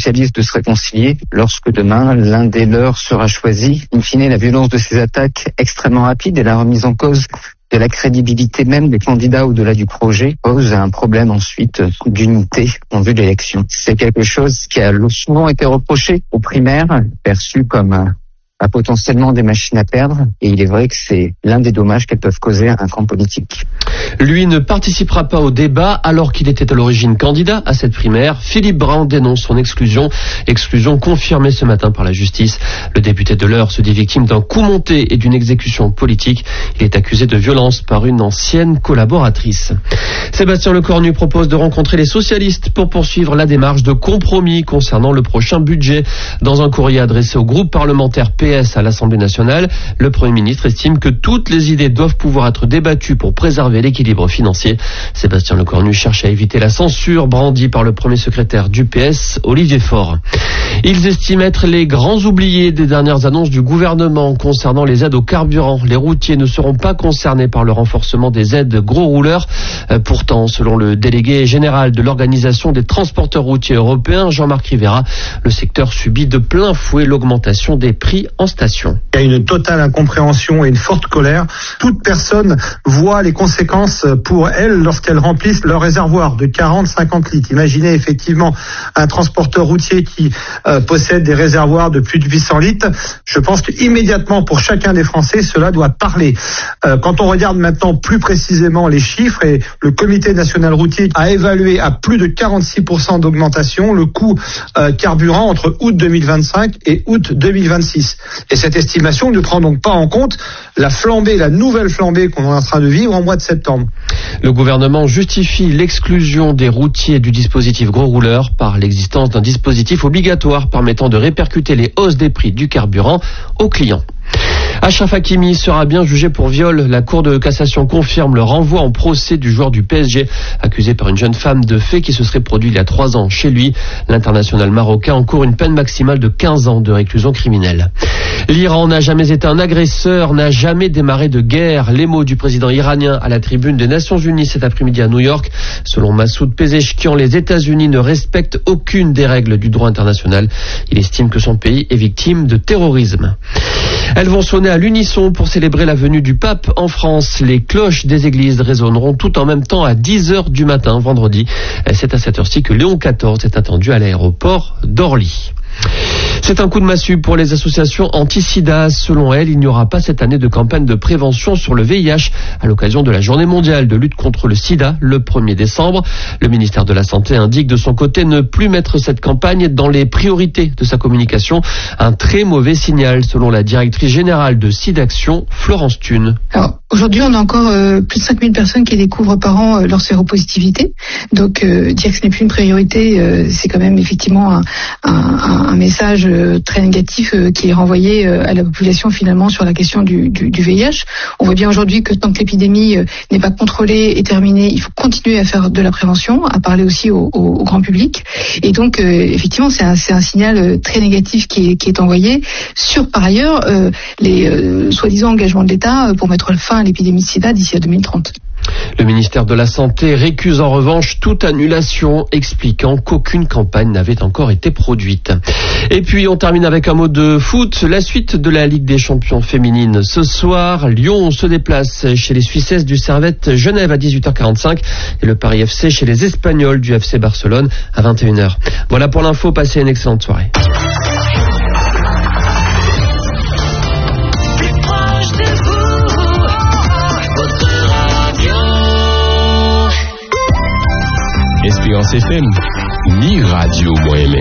socialistes de se réconcilier lorsque demain l'un des leurs sera choisi. In fine, la violence de ces attaques extrêmement rapides et la remise en cause de la crédibilité même des candidats au-delà du projet pose un problème ensuite d'unité en vue de l'élection. C'est quelque chose qui a souvent été reproché aux primaires, perçu comme potentiellement des machines à perdre, et il est vrai que c'est l'un des dommages qu'elles peuvent causer à un camp politique. Lui ne participera pas au débat alors qu'il était à l'origine candidat à cette primaire. Philippe Brun dénonce son exclusion confirmée ce matin par la justice. Le député de l'Eure se dit victime d'un coup monté et d'une exécution politique. Il est accusé de violence par une ancienne collaboratrice. Sébastien Lecornu propose de rencontrer les socialistes pour poursuivre la démarche de compromis concernant le prochain budget. Dans un courrier adressé au groupe parlementaire PS à l'Assemblée nationale, le Premier ministre estime que toutes les idées doivent pouvoir être débattues pour préserver l'équilibre financier. Sébastien Lecornu cherche à éviter la censure brandie par le premier secrétaire du PS, Olivier Faure. Ils estiment être les grands oubliés des dernières annonces du gouvernement concernant les aides au carburant. Les routiers ne seront pas concernés par le renforcement des aides gros rouleurs. Pourtant, selon le délégué général de l'Organisation des transporteurs routiers européens, Jean-Marc Rivera, le secteur subit de plein fouet l'augmentation des prix en station. Il y a une totale incompréhension et une forte colère. Toute personne voit les conséquences pour elle lorsqu'elles remplissent leur réservoir de 40-50 litres. Imaginez effectivement un transporteur routier qui possède des réservoirs de plus de 800 litres. Je pense qu'immédiatement pour chacun des Français, cela doit parler. Quand on regarde maintenant plus précisément les chiffres, et le Comité national routier a évalué à plus de 46% d'augmentation le coût carburant entre août 2025 et août 2026. Et cette estimation ne prend donc pas en compte la nouvelle flambée qu'on est en train de vivre en mois de septembre. Le gouvernement justifie l'exclusion des routiers du dispositif gros rouleur par l'existence d'un dispositif obligatoire permettant de répercuter les hausses des prix du carburant aux clients. Achraf Hakimi sera bien jugé pour viol. La Cour de cassation confirme le renvoi en procès du joueur du PSG, accusé par une jeune femme de faits qui se serait produit il y a 3 ans chez lui. L'international marocain encourt une peine maximale de 15 ans de réclusion criminelle. L'Iran n'a jamais été un agresseur, n'a jamais démarré de guerre. Les mots du président iranien à la tribune des Nations Unies cet après-midi à New York. Selon Massoud Pezeshkian, les États-Unis ne respectent aucune des règles du droit international. Il estime que son pays est victime de terrorisme. Elles vont sonner à l'unisson pour célébrer la venue du pape en France. Les cloches des églises résonneront tout en même temps à 10h du matin vendredi. C'est à cette heure-ci que Léon XIV est attendu à l'aéroport d'Orly. C'est un coup de massue pour les associations anti-sida. Selon elles, il n'y aura pas cette année de campagne de prévention sur le VIH à l'occasion de la journée mondiale de lutte contre le sida le 1er décembre. Le ministère de la Santé indique de son côté ne plus mettre cette campagne dans les priorités de sa communication. Un très mauvais signal selon la directrice générale de SIDAction, Florence Thune. Alors, aujourd'hui, on a encore plus de 5000 personnes qui découvrent par an leur séropositivité. Donc, dire que ce n'est plus une priorité, c'est quand même effectivement un message très négatif qui est renvoyé à la population finalement sur la question du VIH. On voit bien aujourd'hui que tant que l'épidémie n'est pas contrôlée et terminée, il faut continuer à faire de la prévention, à parler aussi au grand public. Et donc effectivement c'est un signal très négatif qui est envoyé sur par ailleurs les soi-disant engagements de l'État pour mettre fin à l'épidémie de sida d'ici à 2030. Le ministère de la Santé récuse en revanche toute annulation, expliquant qu'aucune campagne n'avait encore été produite. Et puis on termine avec un mot de foot. La suite de la Ligue des champions féminines ce soir. Lyon se déplace chez les Suissesses du Servette Genève à 18h45 et le Paris FC chez les Espagnols du FC Barcelone à 21h. Voilà pour l'info, passez une excellente soirée. Espérance FM, mi radio moins aimé.